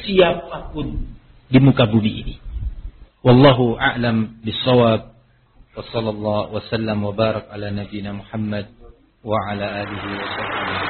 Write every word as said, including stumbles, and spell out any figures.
siapapun di muka bumi ini. Wallahu a'lam bis-shawab. Wa sallallahu wa sallam wa barak ala nabiyyina Muhammad wa ala alihi wa sahbihi.